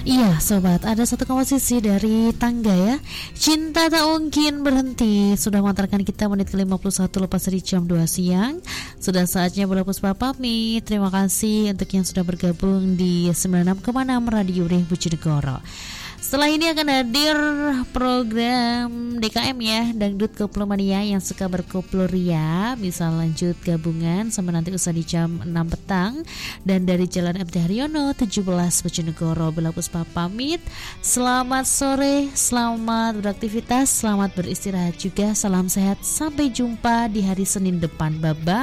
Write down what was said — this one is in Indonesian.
Iya sobat, ada satu komposisi dari Tangga ya, Cinta Tak Mungkin Berhenti. Sudah mengantarkan kita menit ke-51 lepas dari jam 2 siang. Sudah saatnya Bola Puspa pamit. Terima kasih untuk yang sudah bergabung di 96,6 Radio Urih Bojonegoro. Setelah ini akan hadir program DKM ya, Dangdut Koplomania. Yang suka berkoplo ria bisa lanjut gabungan sampai nanti usai di jam 6 petang. Dan dari Jalan MT Haryono 17 Bojonegoro, Bella Puspa pamit. Selamat sore, selamat beraktivitas, selamat beristirahat juga. Salam sehat, sampai jumpa di hari Senin depan. Bye-bye.